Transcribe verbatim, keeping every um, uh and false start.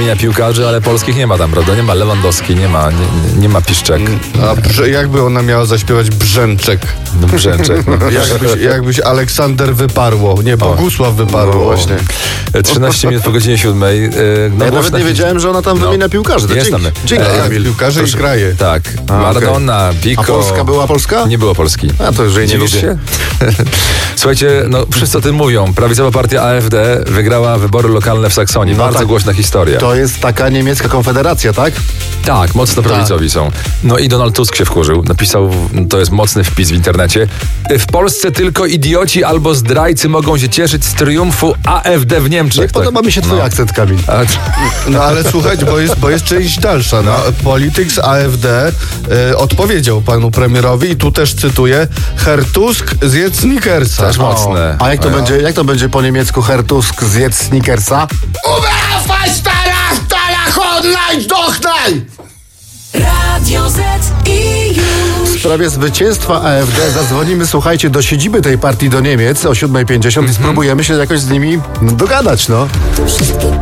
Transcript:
wymienia piłkarzy, ale polskich nie ma tam, prawda? Nie ma Lewandowski, nie ma, nie, nie ma Piszczek. A brze, jakby ona miała zaśpiewać Brzęczek? No, Brzęczek. No. Jakbyś, jakbyś Aleksander Wyparło. Nie, Bogusław Wyparło. No właśnie. trzynaście minut po godzinie siódmej. No, ja nawet nie wiedziałem, że ona tam no. wymienia piłkarzy. Jest Dzięki, tam. dzięki E, Kamil. piłkarze Proszę. i kraje. Tak. A, Maradona, okay. Pico. A Polska była Polska? Nie było Polski. A to już jej nie Dziwisz lubię. się? Słuchajcie, no wszyscy o tym mówią. Prawicowa partia A F D wygrała wybory lokalne w Saksonii. No Bardzo tak. głośna historia. To jest taka niemiecka konfederacja, tak? Tak, mocno prawicowi są. No i Donald Tusk się wkurzył. Napisał, to jest mocny wpis w internecie. W Polsce tylko idioci albo zdrajcy mogą się cieszyć z triumfu A F D w Niemczech. Nie podoba mi się twój no. akcent, Kamil. A, No ale słuchajcie, bo jest, bo jest część dalsza. No. Politics A F D e, odpowiedział panu premierowi i tu też cytuję: Herr Tusk, zjedz Snickersa. też mocne. A jak to, No. będzie, jak to będzie po niemiecku Herr Tusk zjedz Snickersa? Radio Z i już. W sprawie zwycięstwa A F D zadzwonimy, słuchajcie, do siedziby tej partii do Niemiec o siódma pięćdziesiąt i spróbujemy się jakoś z nimi dogadać, no. Wszystkie